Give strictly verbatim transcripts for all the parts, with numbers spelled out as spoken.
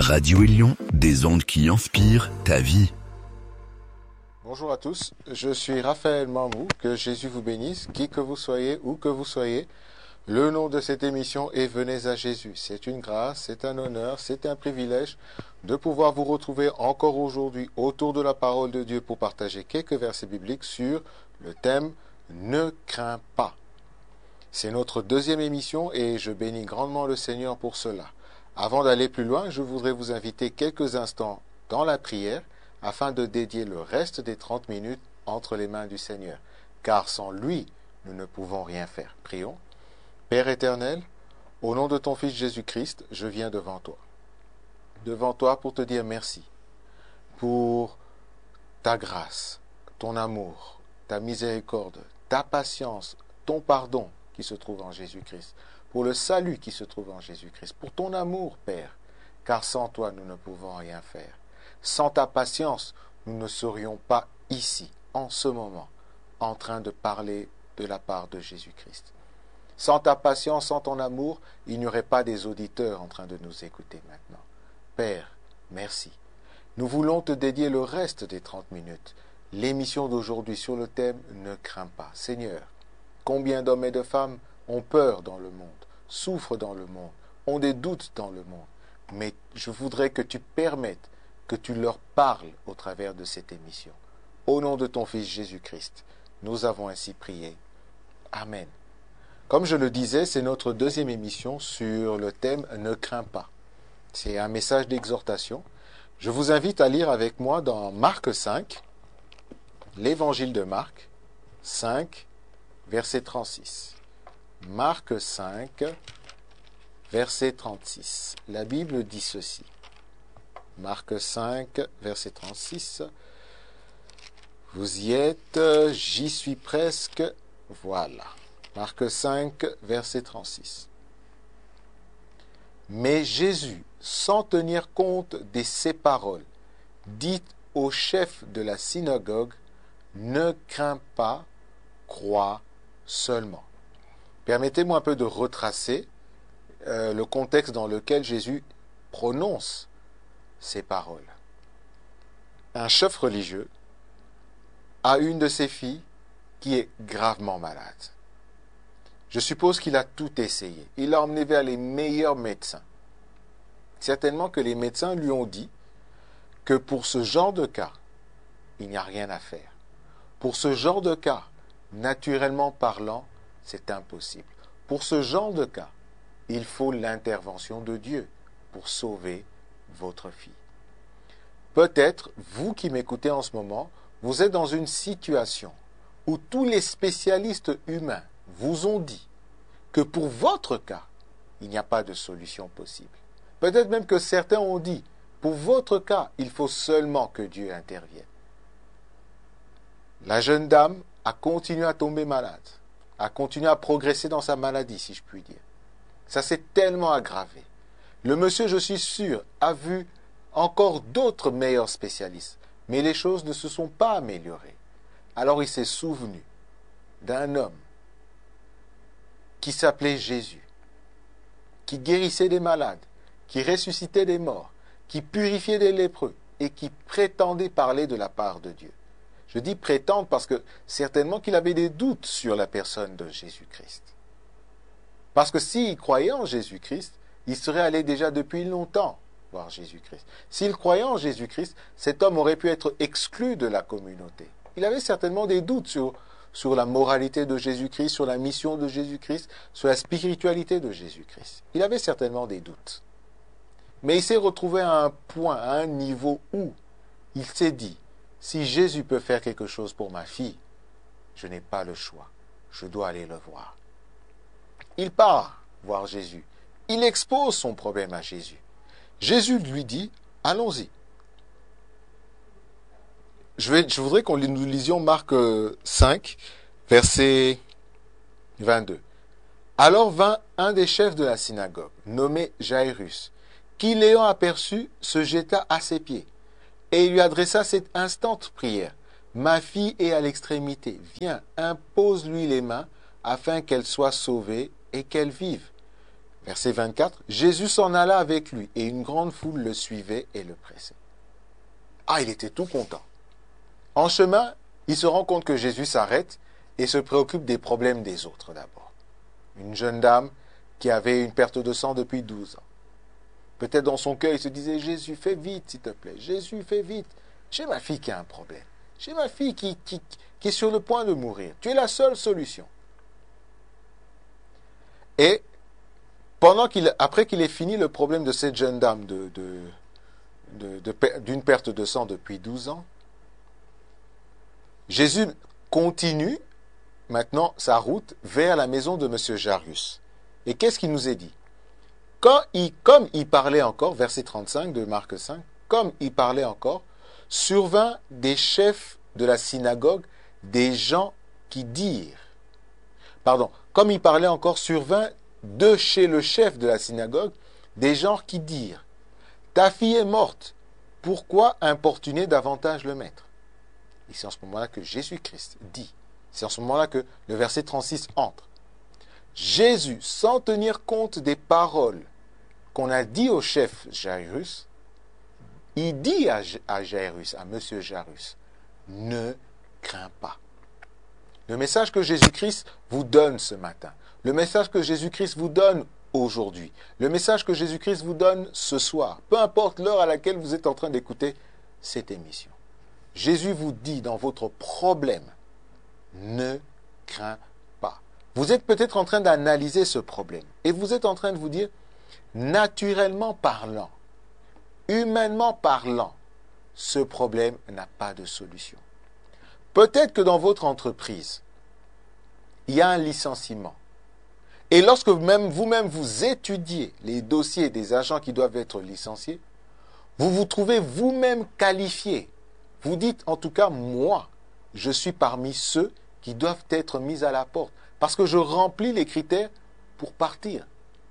Radio Élion, des ondes qui inspirent ta vie. Bonjour à tous, je suis Raphaël Mamou, que Jésus vous bénisse, qui que vous soyez, où que vous soyez. Le nom de cette émission est Venez à Jésus. C'est une grâce, c'est un honneur, c'est un privilège de pouvoir vous retrouver encore aujourd'hui autour de la parole de Dieu pour partager quelques versets bibliques sur le thème « Ne crains pas ». C'est notre deuxième émission et je bénis grandement le Seigneur pour cela. Avant d'aller plus loin, je voudrais vous inviter quelques instants dans la prière afin de dédier le reste des trente minutes entre les mains du Seigneur. Car sans lui, nous ne pouvons rien faire. Prions. Père éternel, au nom de ton Fils Jésus-Christ, je viens devant toi. Devant toi pour te dire merci pour ta grâce, ton amour, ta miséricorde, ta patience, ton pardon qui se trouve en Jésus-Christ, pour le salut qui se trouve en Jésus-Christ, pour ton amour, Père, car sans toi, nous ne pouvons rien faire. Sans ta patience, nous ne serions pas ici, en ce moment, en train de parler de la part de Jésus-Christ. Sans ta patience, sans ton amour, il n'y aurait pas des auditeurs en train de nous écouter maintenant. Père, merci. Nous voulons te dédier le reste des trente minutes. L'émission d'aujourd'hui sur le thème « Ne crains pas ». Seigneur, combien d'hommes et de femmes ont peur dans le monde, souffrent dans le monde, ont des doutes dans le monde. Mais je voudrais que tu permettes que tu leur parles au travers de cette émission. Au nom de ton Fils Jésus-Christ, nous avons ainsi prié. Amen. Comme je le disais, c'est notre deuxième émission sur le thème « Ne crains pas ». C'est un message d'exhortation. Je vous invite à lire avec moi dans Marc cinq, l'évangile de Marc cinq, verset trente-six. Marc cinq, verset trente-six. La Bible dit ceci. Marc cinq, verset trente-six. Vous y êtes, j'y suis presque. Voilà. Marc cinq, verset trente-six. Mais Jésus, sans tenir compte de ces paroles, dit au chef de la synagogue, « Ne crains pas, crois seulement. » Permettez-moi un peu de retracer euh, le contexte dans lequel Jésus prononce ces paroles. Un chef religieux a une de ses filles qui est gravement malade. Je suppose qu'il a tout essayé. Il l'a emmené vers les meilleurs médecins. Certainement que les médecins lui ont dit que pour ce genre de cas, il n'y a rien à faire. Pour ce genre de cas, naturellement parlant, c'est impossible. Pour ce genre de cas, il faut l'intervention de Dieu pour sauver votre fille. Peut-être, vous qui m'écoutez en ce moment, vous êtes dans une situation où tous les spécialistes humains vous ont dit que pour votre cas, il n'y a pas de solution possible. Peut-être même que certains ont dit, pour votre cas, il faut seulement que Dieu intervienne. La jeune dame a continué à tomber malade, a continué à progresser dans sa maladie, si je puis dire. Ça s'est tellement aggravé. Le monsieur, je suis sûr, a vu encore d'autres meilleurs spécialistes, mais les choses ne se sont pas améliorées. Alors il s'est souvenu d'un homme qui s'appelait Jésus, qui guérissait des malades, qui ressuscitait des morts, qui purifiait des lépreux et qui prétendait parler de la part de Dieu. Je dis prétendre parce que certainement qu'il avait des doutes sur la personne de Jésus-Christ. Parce que s'il croyait en Jésus-Christ, il serait allé déjà depuis longtemps voir Jésus-Christ. S'il croyait en Jésus-Christ, cet homme aurait pu être exclu de la communauté. Il avait certainement des doutes sur, sur la moralité de Jésus-Christ, sur la mission de Jésus-Christ, sur la spiritualité de Jésus-Christ. Il avait certainement des doutes. Mais il s'est retrouvé à un point, à un niveau où il s'est dit, si Jésus peut faire quelque chose pour ma fille, je n'ai pas le choix. Je dois aller le voir. Il part voir Jésus. Il expose son problème à Jésus. Jésus lui dit, allons-y. Je, vais, je voudrais qu'on nous lisions Marc cinq, verset vingt-deux. Alors vint un des chefs de la synagogue, nommé Jairus, qui, l'ayant aperçu, se jeta à ses pieds, et il lui adressa cette instante prière. Ma fille est à l'extrémité. Viens, impose-lui les mains, afin qu'elle soit sauvée et qu'elle vive. Verset vingt-quatre, Jésus s'en alla avec lui et une grande foule le suivait et le pressait. Ah, il était tout content. En chemin, il se rend compte que Jésus s'arrête et se préoccupe des problèmes des autres d'abord. Une jeune dame qui avait une perte de sang depuis douze ans. Peut-être dans son cœur, il se disait, Jésus, fais vite, s'il te plaît. Jésus, fais vite. J'ai ma fille qui a un problème. J'ai ma fille qui, qui, qui est sur le point de mourir. Tu es la seule solution. Et pendant qu'il, après qu'il ait fini le problème de cette jeune dame de, de, de, de, d'une perte de sang depuis douze ans, Jésus continue maintenant sa route vers la maison de M. Jairus. Et qu'est-ce qu'il nous est dit? Quand il, comme il parlait encore, verset trente-cinq de Marc cinq, comme il parlait encore, survint des chefs de la synagogue, des gens qui dirent, pardon, comme il parlait encore, survint de chez le chef de la synagogue, des gens qui dirent, ta fille est morte, pourquoi importuner davantage le maître? Et c'est en ce moment-là que Jésus-Christ dit, c'est en ce moment-là que le verset trente-six entre. Jésus, sans tenir compte des paroles qu'on a dit au chef Jairus, il dit à, à Jairus, à monsieur Jairus, ne crains pas. Le message que Jésus-Christ vous donne ce matin, le message que Jésus-Christ vous donne aujourd'hui, le message que Jésus-Christ vous donne ce soir, peu importe l'heure à laquelle vous êtes en train d'écouter cette émission. Jésus vous dit dans votre problème, ne crains pas. Vous êtes peut-être en train d'analyser ce problème et vous êtes en train de vous dire, naturellement parlant, humainement parlant, ce problème n'a pas de solution. Peut-être que dans votre entreprise, il y a un licenciement. Et lorsque même vous-même vous étudiez les dossiers des agents qui doivent être licenciés, vous vous trouvez vous-même qualifié. Vous dites, en tout cas, moi, je suis parmi ceux qui doivent être mis à la porte, parce que je remplis les critères pour partir.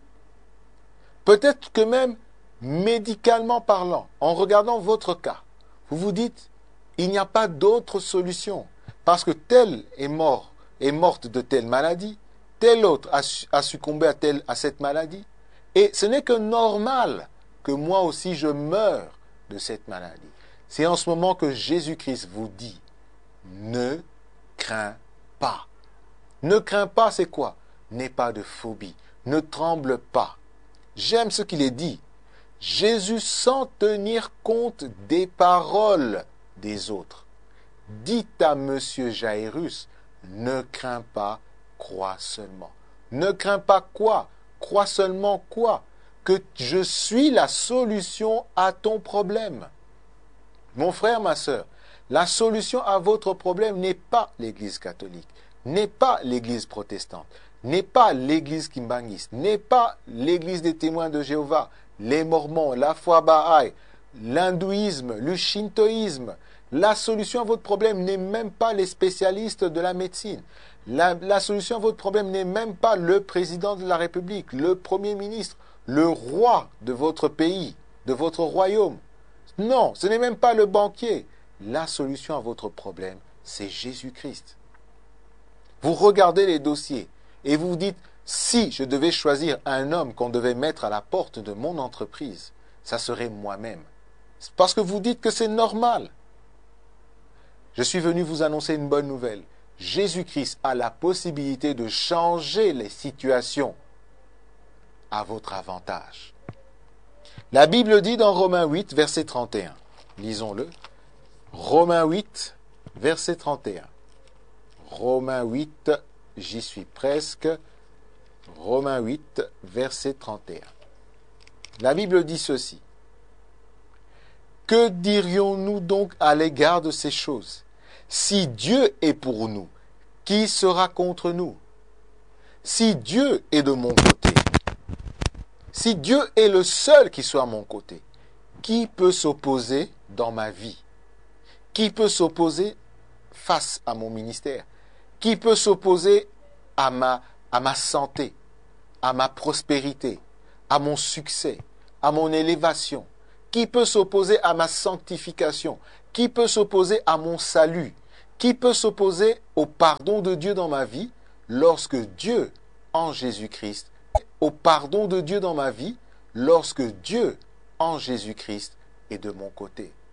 Peut-être que même, médicalement parlant, en regardant votre cas, vous vous dites, il n'y a pas d'autre solution, parce que tel est mort, est morte de telle maladie, tel autre a, a succombé à, telle, à cette maladie, et ce n'est que normal que moi aussi je meure de cette maladie. C'est en ce moment que Jésus-Christ vous dit, ne crains pas. Ne crains pas, c'est quoi? N'aie pas de phobie, ne tremble pas. J'aime ce qu'il est dit. Jésus, sans tenir compte des paroles des autres, dit à monsieur Jairus, ne crains pas, crois seulement. Ne crains pas quoi? Crois seulement quoi? Que je suis la solution à ton problème. Mon frère, ma sœur, la solution à votre problème n'est pas l'Église catholique, n'est pas l'Église protestante, n'est pas l'Église kimbangiste, n'est pas l'Église des témoins de Jéhovah, les Mormons, la foi Baha'i, l'hindouisme, le shintoïsme. La solution à votre problème n'est même pas les spécialistes de la médecine. La, la solution à votre problème n'est même pas le président de la République, le premier ministre, le roi de votre pays, de votre royaume. Non, ce n'est même pas le banquier. La solution à votre problème, c'est Jésus-Christ. Vous regardez les dossiers et vous vous dites, si je devais choisir un homme qu'on devait mettre à la porte de mon entreprise, ça serait moi-même. Parce que vous dites que c'est normal. Je suis venu vous annoncer une bonne nouvelle. Jésus-Christ a la possibilité de changer les situations à votre avantage. La Bible dit dans Romains huit, verset trente et un. Lisons-le. Romains huit, verset trente et un. Romains huit, j'y suis presque. Romains huit, verset trente et un. La Bible dit ceci. Que dirions-nous donc à l'égard de ces choses? Si Dieu est pour nous, qui sera contre nous? Si Dieu est de mon côté, si Dieu est le seul qui soit à mon côté, qui peut s'opposer dans ma vie? Qui peut s'opposer face à mon ministère? Qui peut s'opposer à ma, à ma santé, à ma prospérité, à mon succès, à mon élévation? Qui peut s'opposer à ma sanctification? Qui peut s'opposer à mon salut? Qui peut s'opposer au pardon de Dieu dans ma vie lorsque Dieu, en Jésus-Christ, au pardon de Dieu dans ma vie lorsque Dieu, en Jésus-Christ, est de mon côté.